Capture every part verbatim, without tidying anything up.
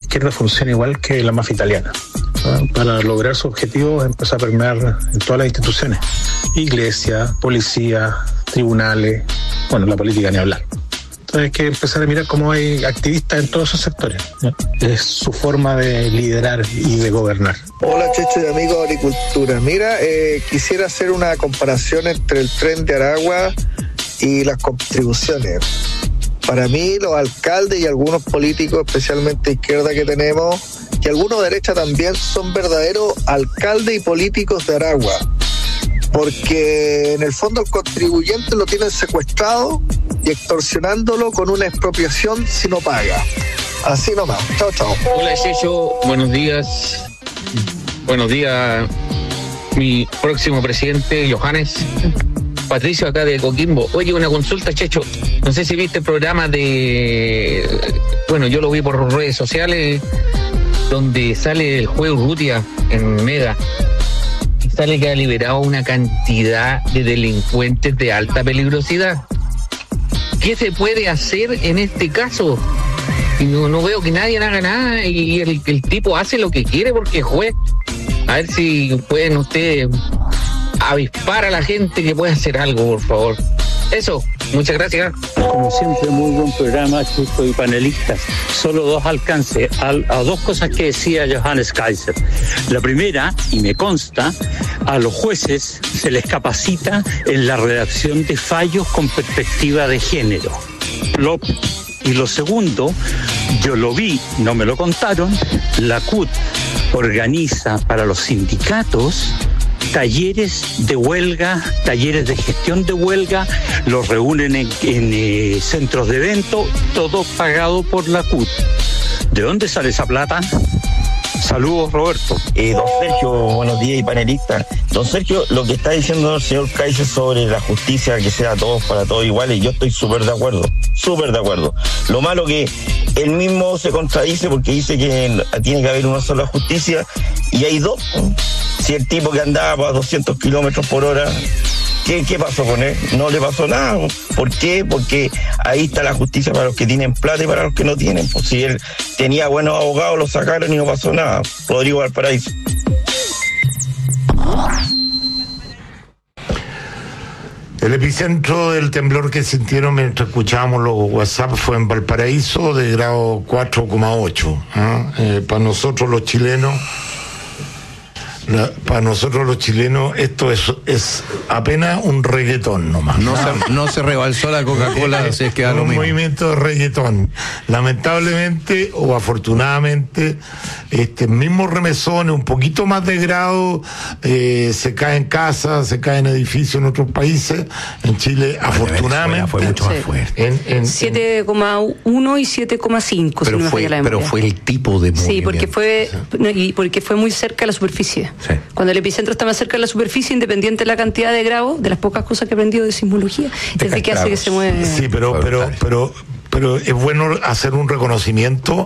izquierda funciona igual que la mafia italiana. ¿no? Para lograr su objetivo empezar a permear en todas las instituciones. Iglesia, policía, tribunales, bueno, la política ni hablar. Entonces hay que empezar a mirar cómo hay activistas en todos esos sectores. ¿no? Es su forma de liderar y de gobernar. Hola, Checho y amigos de Agricultura. Mira, eh, quisiera hacer una comparación entre el tren de Aragua y las contribuciones. Para mí, los alcaldes y algunos políticos, especialmente de izquierda que tenemos, y algunos de derecha también, son verdaderos alcaldes y políticos de Aragua. Porque en el fondo el contribuyente lo tienen secuestrado y extorsionándolo con una expropiación si no paga. Así nomás. Chao, chao. Hola, Checho. Buenos días. Buenos días, mi próximo presidente, Johannes. Patricio, acá de Coquimbo. Oye, una consulta, Checho. No sé si viste el programa de... Bueno, yo lo vi por redes sociales, donde sale el juez Urrutia en Mega. Y sale que ha liberado una cantidad de delincuentes de alta peligrosidad. ¿Qué se puede hacer en este caso? No, no veo que nadie haga nada y el, el tipo hace lo que quiere porque es juez. A ver si pueden ustedes avispar a la gente que pueda hacer algo, por favor. Eso, muchas gracias. Como siempre, muy buen programa, Chico y panelistas. Solo dos alcances a, a dos cosas que decía Johannes Kaiser. La primera, y me consta, a los jueces se les capacita en la redacción de fallos con perspectiva de género. Lo, y lo segundo, yo lo vi, no me lo contaron, la C U T organiza para los sindicatos talleres de huelga, talleres de gestión de huelga, los reúnen en, en eh, centros de evento, todo pagado por la C U T. ¿De dónde sale esa plata? Saludos, Roberto. Eh, don Sergio, buenos días y panelistas. Don Sergio, lo que está diciendo el señor Kaiser sobre la justicia, que sea todos para todos iguales, yo estoy súper de acuerdo, súper de acuerdo. Lo malo que él mismo se contradice porque dice que tiene que haber una sola justicia y hay dos. Si el tipo que andaba a doscientos kilómetros por hora, ¿qué, ¿qué pasó con él? No le pasó nada. ¿Por qué? Porque ahí está la justicia para los que tienen plata y para los que no tienen. Pues si él tenía buenos abogados, lo sacaron y no pasó nada. Rodrigo Valparaíso. El epicentro del temblor que sintieron mientras escuchábamos los WhatsApp fue en Valparaíso, de grado cuatro coma ocho. ¿eh? Eh, para nosotros los chilenos, la, para nosotros los chilenos esto es, es apenas un reggaetón nomás. No, se, no se rebalsó la Coca-Cola, así es que da lo un mismo. movimiento de reggaetón. Lamentablemente o afortunadamente, este mismo remesones, un poquito más de grado, eh, se cae en casas, se cae en edificios en otros países. En Chile, bueno, afortunadamente, fue mucho más fuerte. En, en, siete coma uno y siete coma cinco, pero, si no fue, me falla la pero fue el tipo de movimiento. Sí, porque fue, no, y porque fue muy cerca de la superficie. Sí. Cuando el epicentro está más cerca de la superficie, independiente de la cantidad de grados, de las pocas cosas que he aprendido de sismología, de es de que hace que se mueve. Sí, pero, pero, pero, pero es bueno hacer un reconocimiento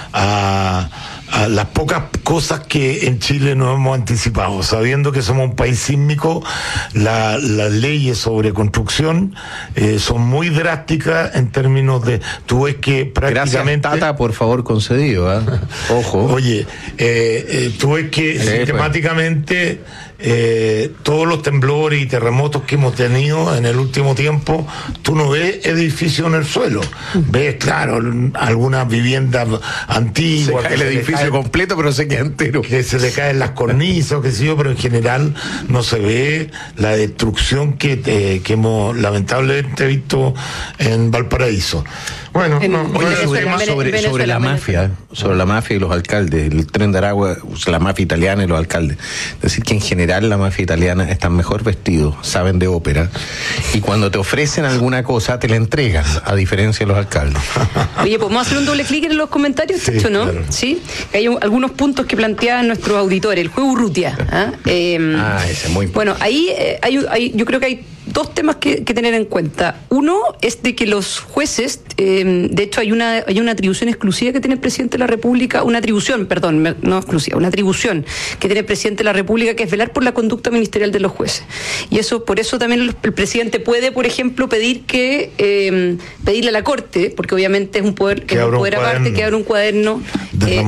a, a las pocas cosas que en Chile no hemos anticipado, sabiendo que somos un país sísmico. La, las leyes sobre construcción eh, son muy drásticas en términos de, tú ves que prácticamente... Gracias, Tata, por favor, concedido, ¿eh? Ojo. Oye, eh, eh, tú ves que sí, sistemáticamente eh, todos los temblores y terremotos que hemos tenido en el último tiempo, tú no ves edificios en el suelo, ves, claro, algunas viviendas antiguas, el edificio cae, completo, pero se queda entero, que se le caen las cornisas o qué sé yo, pero en general no se ve la destrucción que, eh, que hemos lamentablemente visto en Valparaíso. Bueno, en, no, oye, sobre, sobre, sobre, sobre la mafia, sobre la mafia y los alcaldes, el tren de Aragua, la mafia italiana y los alcaldes. Es decir, que en general la mafia italiana están mejor vestidos, saben de ópera, y cuando te ofrecen alguna cosa te la entregan, a diferencia de los alcaldes. Oye, ¿podemos hacer un doble clic en los comentarios, sí, Chicho, no? Claro. Sí, hay un, algunos puntos que planteaban nuestros auditores, el juego Urrutia. ¿ah? Eh, ah, ese es muy importante. Bueno, ahí eh, hay, hay, yo creo que hay dos temas que, que tener en cuenta. Uno es de que los jueces, eh, de hecho hay una hay una atribución exclusiva que tiene el presidente de la República, una atribución, perdón, no exclusiva, una atribución que tiene el presidente de la República, que es velar por la conducta ministerial de los jueces. Y eso, por eso también el, el presidente puede, por ejemplo, pedir que eh, pedirle a la Corte, porque obviamente es un poder, que es un poder aparte, que abra un cuaderno. Eh,